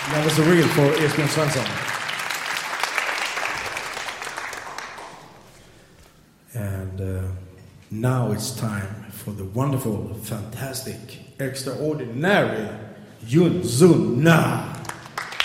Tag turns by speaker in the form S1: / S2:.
S1: That was a real for Esbjörn Svensson. And now it's time for the wonderful, fantastic, extraordinary Yun Zun Na.